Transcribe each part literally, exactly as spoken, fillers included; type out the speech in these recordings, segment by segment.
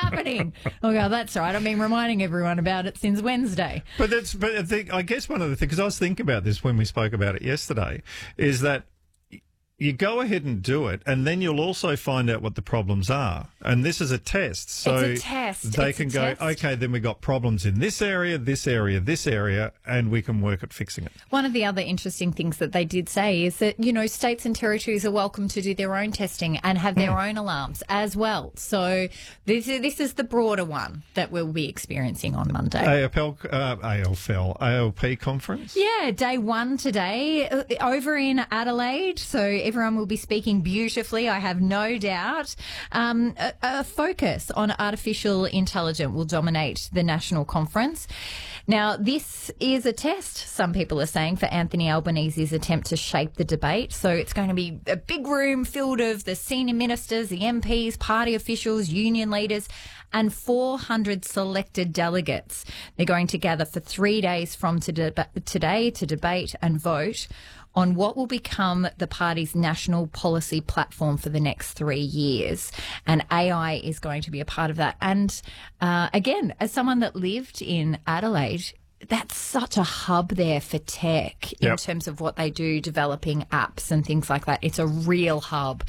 happening? Oh, God, that's right. I've been reminding everyone about it since Wednesday. But that's, but I think, I guess one of the things, because I was thinking about this when we spoke about it yesterday, is that you go ahead and do it, and then you'll also find out what the problems are. And this is a test. So It's a test. they It's can a go, test. okay, then we got problems in this area, this area, this area, and we can work at fixing it. One of the other interesting things that they did say is that, you know, states and territories are welcome to do their own testing and have their Mm. own alarms as well. So this is, this is the broader one that we'll be experiencing on Monday. A F L, uh, A F L, A L P conference? Yeah, day one today uh, over in Adelaide. So everyone will be speaking beautifully, I have no doubt. Um, a, a focus on artificial intelligence will dominate the national conference. Now, this is a test, some people are saying, for Anthony Albanese's attempt to shape the debate. So it's going to be a big room filled of the senior ministers, the M Ps, party officials, union leaders, and four hundred selected delegates. They're going to gather for three days from to deba- today to debate and vote on what will become the party's national policy platform for the next three years. And A I is going to be a part of that. And uh, again, as someone that lived in Adelaide, that's such a hub there for tech in Yep. terms of what they do, developing apps and things like that. It's a real hub.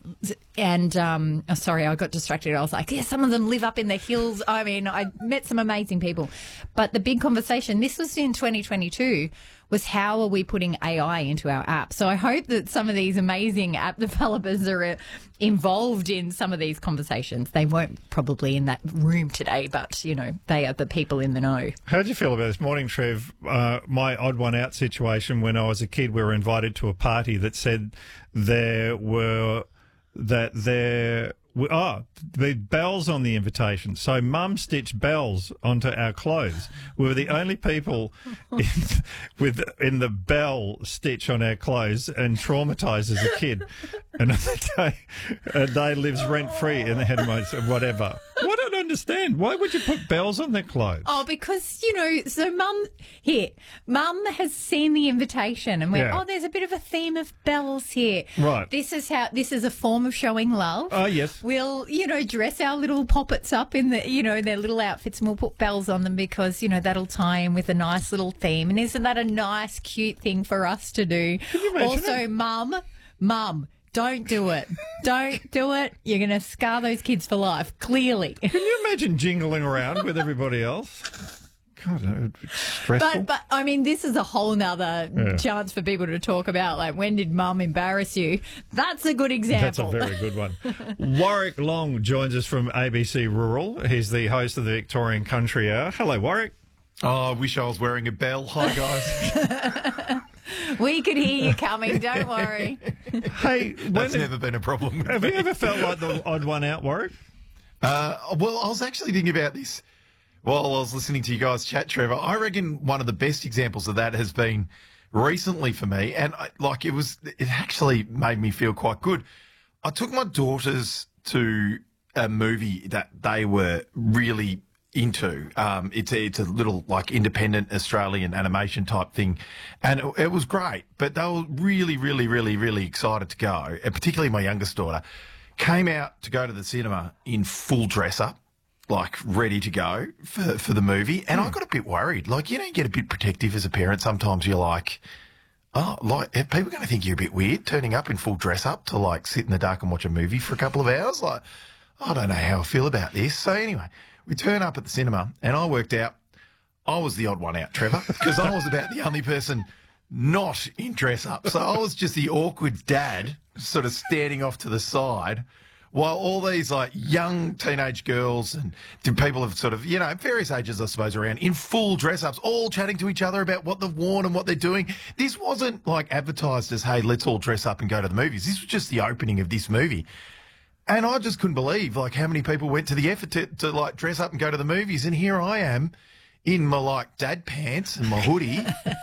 And, um, oh, sorry, I got distracted. I was like, yeah, some of them live up in the hills. I mean, I met some amazing people. But the big conversation, this was in twenty twenty-two, was how are we putting A I into our app? So I hope that some of these amazing app developers are uh, involved in some of these conversations. They won't probably in that room today, but, you know, they are the people in the know. How did you feel about this morning, Trev? Uh, my odd one out situation when I was a kid, we were invited to a party that said there were, that there were, oh, the bells on the invitation. So mum stitched bells onto our clothes. We were the only people in, with in the bell stitch on our clothes and traumatised as a kid. And on the day, a day lives rent free in the head of my whatever. What I don't understand. Why would you put bells on their clothes? Oh, because, you know, so mum, here, mum has seen the invitation and went, Yeah. oh, there's a bit of a theme of bells here. Right. This is how, this is a form of showing love. Oh, yes. We'll, you know, dress our little poppets up in the, you know, their little outfits and we'll put bells on them because, you know, that'll tie in with a nice little theme. And isn't that a nice, cute thing for us to do? you imagine Also, it? mum, mum, don't do it. Don't do it. You're going to scar those kids for life, clearly. Can you imagine jingling around with everybody else? God, it would be stressful. But, but I mean, this is a whole nother Yeah. chance for people to talk about, like, when did mum embarrass you? That's a good example. That's a very good one. Warwick Long joins us from A B C Rural. He's the host of the Victorian Country Hour. Hello, Warwick. Oh, I wish I was wearing a bell. Hi, guys. We could hear you coming, don't worry. Hey, when That's never been a problem. with have you me. ever felt like the odd one out, Warwick? Uh, well, I was actually thinking about this while I was listening to you guys chat, Trevor. I reckon one of the best examples of that has been recently for me, and I, like it was, it actually made me feel quite good. I took my daughters to a movie that they were really into. Um, it's a, it's a little like independent Australian animation type thing, and it, it was great. But they were really, really, really, really excited to go, and particularly my youngest daughter came out to go to the cinema in full dress up, like ready to go for for the movie. And I got a bit worried. Like, you know, you get a bit protective as a parent. Sometimes you're like, oh, like, are people going to think you're a bit weird turning up in full dress up to like sit in the dark and watch a movie for a couple of hours? Like, I don't know how I feel about this. So anyway, we turn up at the cinema and I worked out I was the odd one out, Trevor, because I was about the only person not in dress up. So I was just the awkward dad sort of standing off to the side while all these like young teenage girls and people of sort of, you know, various ages, I suppose, around in full dress ups, all chatting to each other about what they've worn and what they're doing. This wasn't like advertised as, hey, let's all dress up and go to the movies. This was just the opening of this movie. And I just couldn't believe like how many people went to the effort to, to like dress up and go to the movies. And here I am in my like dad pants and my hoodie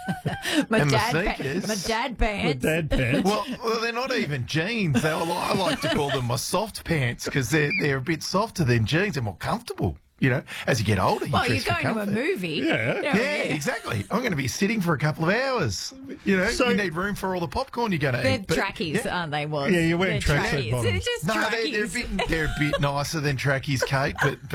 My and my dad, pa- sneakers. my dad pants. Dad pants. Well, well, they're not even jeans. They were like, I like to call them my soft pants because they're they're a bit softer than jeans and more comfortable. You know, as you get older, you Well, dress you're for going to a comfort. movie. Yeah. You know, Yeah, exactly. I'm going to be sitting for a couple of hours. You know, So- you need room for all the popcorn you're going to They're eat. But- trackies, yeah. aren't they, Was? Yeah, you're wearing They're tracksuit trackies. bottoms. They're just No, trackies. they're, they're, a bit, they're a bit nicer than trackies, Kate, but